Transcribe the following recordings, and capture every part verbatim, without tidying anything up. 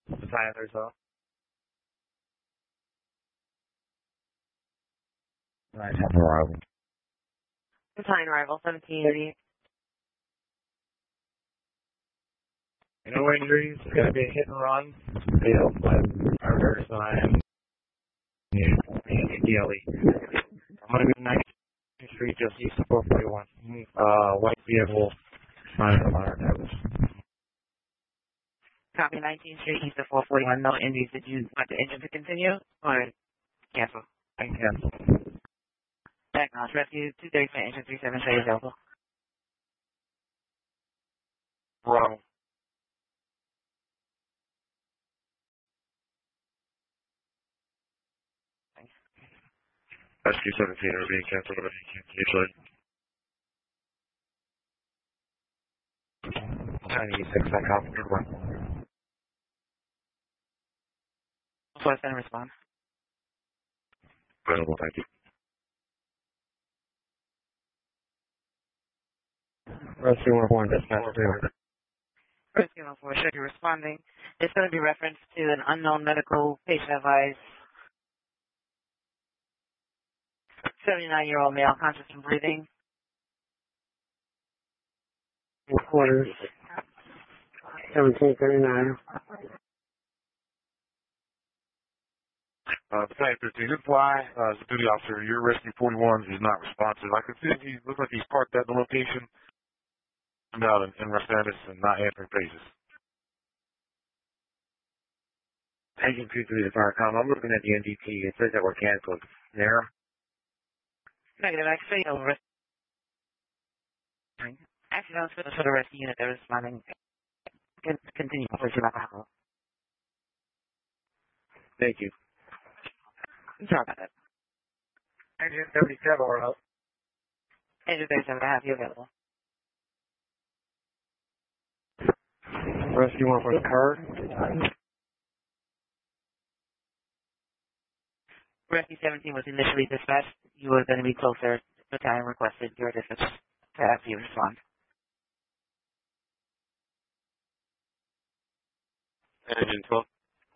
The time or so. Nine ten arrival. The time arrival, seventeen thirty. No injuries. It's going to be a hit and run. Failed by our reverse line. Yeah, D L E. I'm going to be nineteenth Street, just east of four forty-one. Uh, white vehicle, sign of our notice. Copy nineteenth Street, east of four forty-one. No injuries. Did you want the engine to continue? Or cancel? I can cancel. Diagnosed rescue, two thirty for engine three seven three available. Wrong. Rescue seventeen are being canceled, but usually. ninety-six, I copy. Good one. So I send a response. Available, thank you. Rescue one four, dispatch three. Rescue one four, should be responding. It's going to be referenced to an unknown medical patient advice. seventy-nine-year-old male, conscious and breathing. Quarters. seventeen thirty-nine. Uh, Battalion fifteen, this is why, uh, as a duty officer, your rescue forty-one is not responsive. I can see he looks like he's parked at the location out in, in Los Angeles and not answering faces. Engine two three to Firecom. I'm looking at the N D T. It says that we're canceled. There. Negative, actually, no rescue. Actually, no, it's for the rescue unit that is responding. Can continue. Thank you. Sorry about that. Engine thirty-seven, we're out. Engine thirty-seven, I have you available. Rescue one for the car. Rescue seventeen was initially dispatched. You were going to be closer. The time requested your dispatch to have you respond. Engine twelve.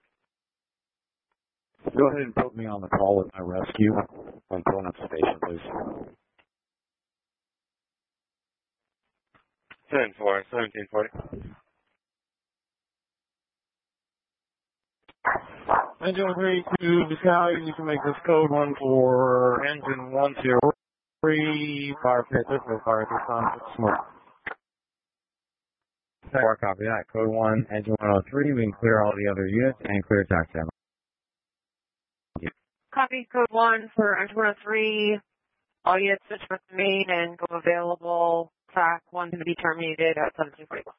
Go ahead and put me on the call with my rescue. I'm pulling up the station, please. ten four, seventeen forty. Engine three two, battalion, you can make this code one for engine one zero three, fire pit, this is fire pit, on smoke. Four, copy that. Code one, engine one oh three, we can clear all the other units and clear taxi. Copy code one for engine one oh three. All units switch with the main and go available. Track one to be terminated at seventeen forty-one.